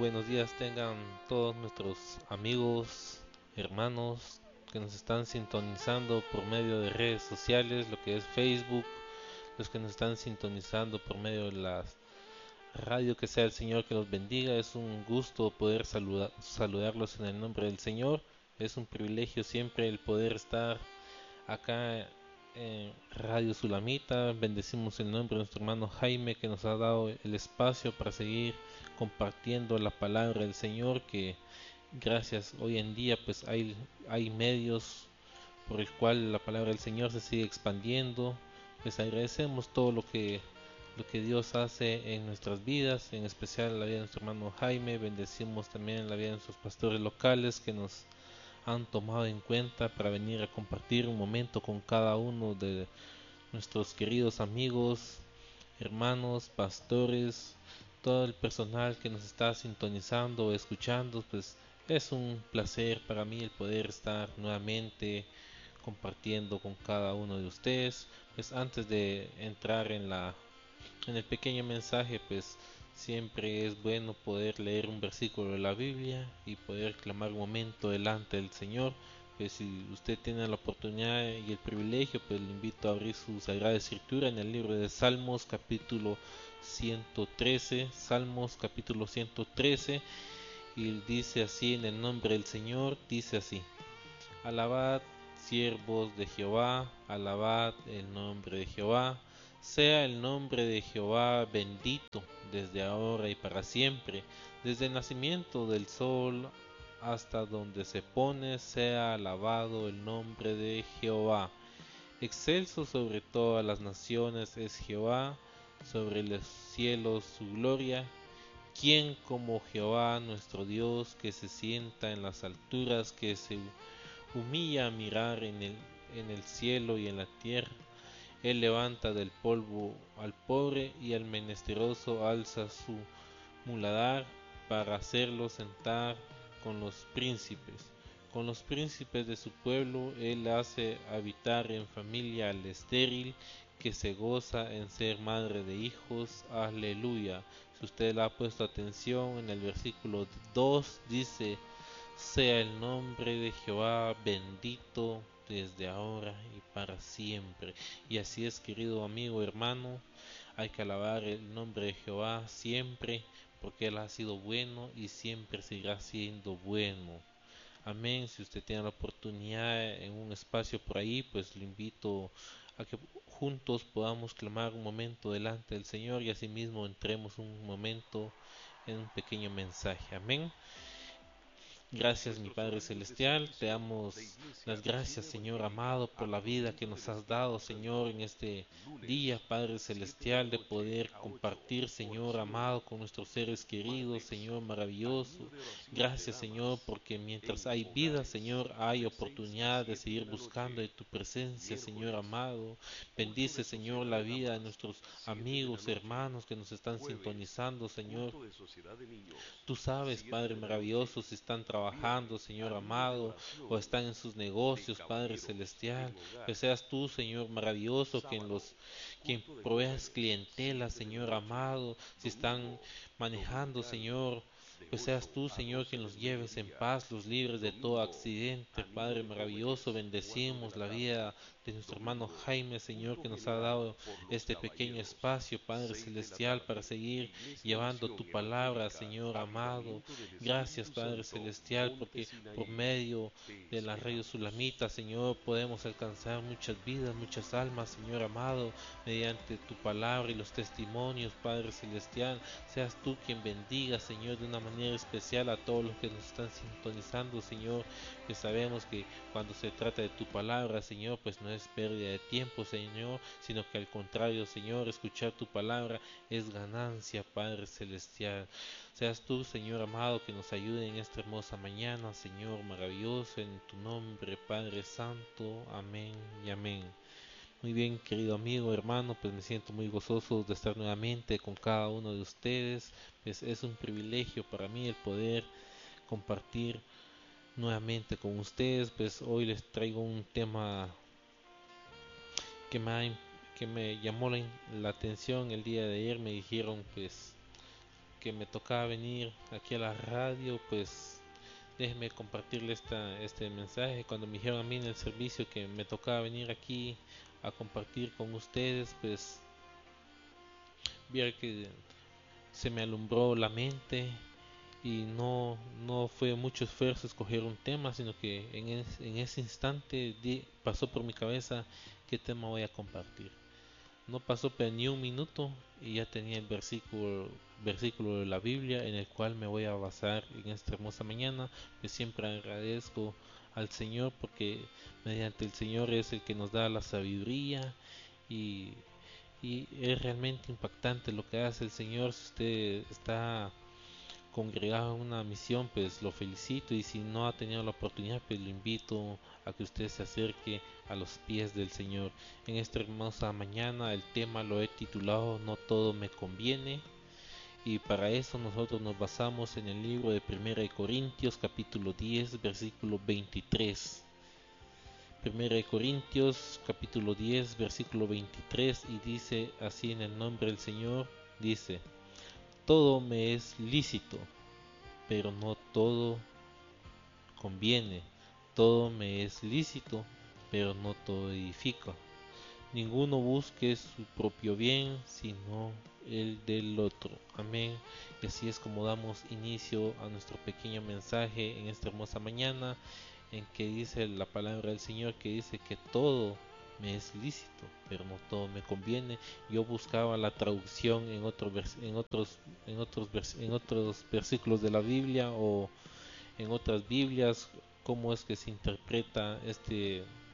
buenos días tengan todos nuestros amigos, hermanos que nos están sintonizando por medio de redes sociales, lo que es Facebook, los que nos están sintonizando por medio de la radio, que sea el Señor que los bendiga. Es un gusto poder saludarlos en el nombre del Señor. Es un privilegio siempre el poder estar acá en Radio Sulamita. Bendecimos el nombre de nuestro hermano Jaime que nos ha dado el espacio para seguir compartiendo la palabra del Señor, que gracias hoy en día pues hay medios por el cual la palabra del Señor se sigue expandiendo. Pues agradecemos todo lo que Dios hace en nuestras vidas, en especial en la vida de nuestro hermano Jaime. Bendecimos también la vida de nuestros pastores locales que nos han tomado en cuenta para venir a compartir un momento con cada uno de nuestros queridos amigos, hermanos, pastores, todo el personal que nos está sintonizando o escuchando. Pues es un placer para mí el poder estar nuevamente compartiendo con cada uno de ustedes. Pues antes de entrar en el pequeño mensaje, pues siempre es bueno poder leer un versículo de la Biblia y poder clamar un momento delante del Señor. Pues si usted tiene la oportunidad y el privilegio, pues le invito a abrir su Sagrada Escritura en el libro de Salmos capítulo 113, Salmos capítulo 113, y dice así en el nombre del Señor, dice así: Alabad, siervos de Jehová, alabad el nombre de Jehová. Sea el nombre de Jehová bendito desde ahora y para siempre. Desde el nacimiento del sol hasta donde se pone, sea alabado el nombre de Jehová. Excelso sobre todas las naciones es Jehová, sobre los cielos su gloria. ¿Quién como Jehová nuestro Dios, que se sienta en las alturas, que se humilla a mirar en el cielo y en la tierra? Él levanta del polvo al pobre y al menesteroso alza su muladar para hacerlo sentar con los príncipes. Con los príncipes de su pueblo él hace habitar en familia al estéril, que se goza en ser madre de hijos. Aleluya. Si usted le ha puesto atención, en el versículo 2 dice: sea el nombre de Jehová bendito desde ahora y para siempre. Y así es, querido amigo, hermano, hay que alabar el nombre de Jehová siempre, porque Él ha sido bueno y siempre seguirá siendo bueno. Amén. Si usted tiene la oportunidad en un espacio por ahí, pues le invito a que juntos podamos clamar un momento delante del Señor y asimismo entremos un momento en un pequeño mensaje. Amén. Gracias, mi Padre Celestial, te damos las gracias, Señor amado, por la vida que nos has dado, Señor, en este día, Padre Celestial, de poder compartir, Señor amado, con nuestros seres queridos, Señor maravilloso. Gracias, Señor, porque mientras hay vida, Señor, hay oportunidad de seguir buscando de tu presencia, Señor amado. Bendice, Señor, la vida de nuestros amigos, hermanos que nos están sintonizando, Señor. Tú sabes, Padre maravilloso, si están trabajando, Señor amado, o están en sus negocios, Padre celestial. Que seas tú, Señor maravilloso, quien proveas clientela, Señor amado. Si están manejando, Señor, pues seas tú, Señor, quien los lleves en paz, los libres de todo accidente. Padre maravilloso, bendecimos la vida de nuestro hermano Jaime, Señor, que nos ha dado este pequeño espacio, Padre celestial, para seguir llevando tu palabra, Señor amado. Gracias, Padre celestial, porque por medio de la radio Sulamita, Señor, podemos alcanzar muchas vidas, muchas almas, Señor amado, mediante tu palabra y los testimonios, Padre celestial. Seas tú quien bendiga, Señor, de una manera especial a todos los que nos están sintonizando, Señor, que sabemos que cuando se trata de tu palabra, Señor, pues no es pérdida de tiempo, Señor, sino que al contrario, Señor, escuchar tu palabra es ganancia, Padre celestial. Seas tú, Señor amado, que nos ayude en esta hermosa mañana, Señor maravilloso, en tu nombre, Padre santo. Amén y amén. Muy bien, querido amigo, hermano, pues me siento muy gozoso de estar nuevamente con cada uno de ustedes. Pues es un privilegio para mí el poder compartir nuevamente con ustedes. Pues hoy les traigo un tema que que me llamó la atención. El día de ayer me dijeron pues que me tocaba venir aquí a la radio, pues déjeme compartirle este mensaje. Cuando me dijeron a mí en el servicio que me tocaba venir aquí a compartir con ustedes, pues viera que se me alumbró la mente y no fue mucho esfuerzo escoger un tema, sino que en ese instante pasó por mi cabeza qué tema voy a compartir. No pasó ni un minuto y ya tenía el versículo de la Biblia en el cual me voy a basar en esta hermosa mañana. Pues siempre agradezco al Señor porque mediante el Señor es el que nos da la sabiduría y, y es realmente impactante lo que hace el Señor. Si usted está congregado en una misión, pues lo felicito, y si no ha tenido la oportunidad, pues lo invito a que usted se acerque a los pies del Señor. En esta hermosa mañana el tema lo he titulado No todo me conviene, y para eso nosotros nos basamos en el libro de Primera de Corintios capítulo 10 versículo 23. Primera de Corintios capítulo 10 versículo 23, y dice así en el nombre del Señor, dice: todo me es lícito, pero no todo conviene. Todo me es lícito, pero no todo edifica. Ninguno busque su propio bien, sino el del otro. Amén. Y así es como damos inicio a nuestro pequeño mensaje en esta hermosa mañana, en que dice la palabra del Señor, que dice que todo me es lícito, pero no todo me conviene. Yo buscaba la traducción en otros versículos de la Biblia o en otras Biblias, cómo es que se interpreta